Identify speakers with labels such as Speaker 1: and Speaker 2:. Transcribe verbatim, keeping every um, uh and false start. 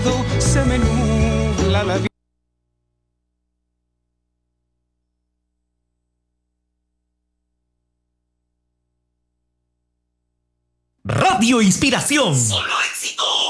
Speaker 1: se me nubla la vida.
Speaker 2: Radio Inspiración.
Speaker 3: Solo éxito.